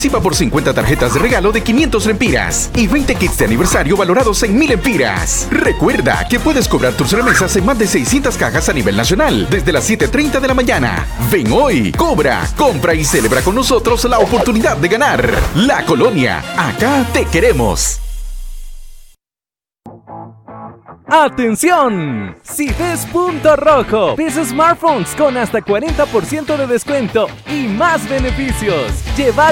Participa por 50 tarjetas de regalo de 500 lempiras y 20 kits de aniversario valorados en 1000 lempiras. Recuerda que puedes cobrar tus remesas en más de 600 cajas a nivel nacional desde las 7:30 de la mañana. Ven hoy, cobra, compra y celebra con nosotros la oportunidad de ganar. La Colonia, acá te queremos. ¡Atención! Si ves punto rojo, ves smartphones con hasta 40% de descuento y más beneficios. Lleva